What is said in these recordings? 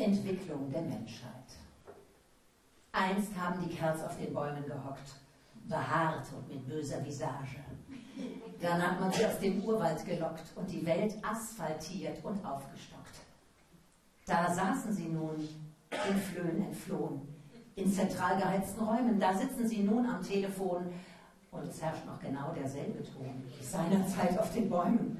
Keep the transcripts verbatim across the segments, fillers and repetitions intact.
Entwicklung der Menschheit. Einst haben die Kerls auf den Bäumen gehockt, behaart und mit böser Visage. Dann hat man sie aus dem Urwald gelockt und die Welt asphaltiert und aufgestockt. Da saßen sie nun, den Flöhen entflohen, in zentral geheizten Räumen. Da sitzen sie nun am Telefon und es herrscht noch genau derselbe Ton wie seinerzeit auf den Bäumen.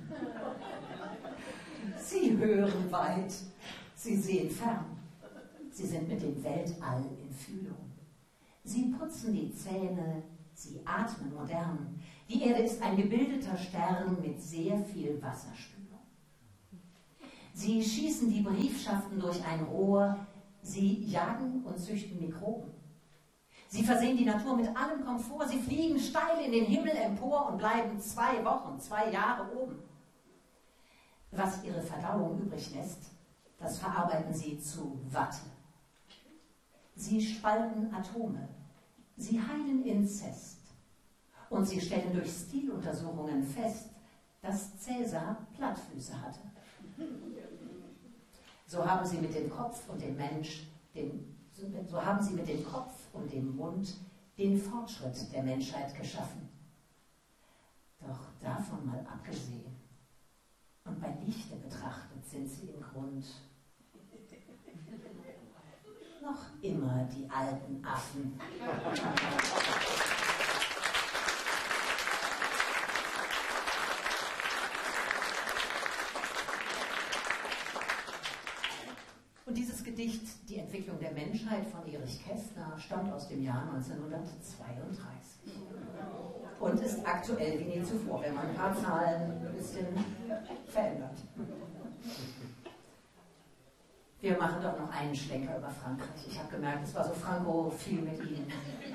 Sie hören weit, sie sehen fern. Sie sind mit dem Weltall in Fühlung. Sie putzen die Zähne, sie atmen modern. Die Erde ist ein gebildeter Stern mit sehr viel Wasserspülung. Sie schießen die Briefschaften durch ein Rohr, sie jagen und züchten Mikroben. Sie versehen die Natur mit allem Komfort, sie fliegen steil in den Himmel empor und bleiben zwei Wochen, zwei Jahre oben. Was ihre Verdauung übrig lässt, das verarbeiten sie zu Watte. Sie spalten Atome, sie heilen Inzest und sie stellen durch Stiluntersuchungen fest, dass Cäsar Plattfüße hatte. So haben sie mit dem Kopf und dem Mensch, den, so haben sie mit dem Kopf und dem Mund den Fortschritt der Menschheit geschaffen. Doch davon mal abgesehen und bei Lichte betrachtet sind sie im Grund noch immer die alten Affen. Und dieses Gedicht, Die Entwicklung der Menschheit von Erich Kästner, stammt aus dem Jahr neunzehnhundertzweiunddreißig und ist aktuell wie nie zuvor, wenn man ein paar Zahlen ein bisschen verändert. Wir machen doch noch einen Schlenker über Frankreich. Ich habe gemerkt, es war so frankophil mit Ihnen.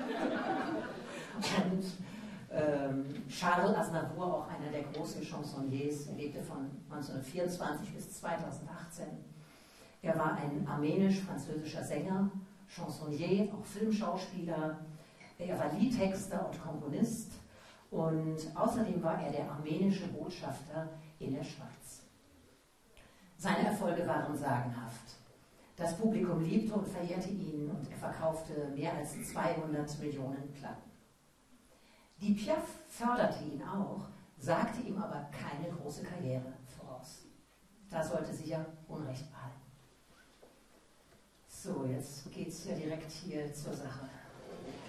Und ähm, Charles Aznavour, auch einer der großen Chansonniers, er lebte von neunzehnhundertvierundzwanzig bis zweitausendachtzehn. Er war ein armenisch-französischer Sänger, Chansonnier, auch Filmschauspieler. Er war Liedtexter und Komponist und außerdem war er der armenische Botschafter in der Schweiz. Seine Erfolge waren sagenhaft. Das Publikum liebte und verehrte ihn und er verkaufte mehr als zweihundert Millionen Platten. Die Piaf förderte ihn auch, sagte ihm aber keine große Karriere voraus. Da sollte sie ja Unrecht behalten. So, jetzt geht's ja direkt hier zur Sache.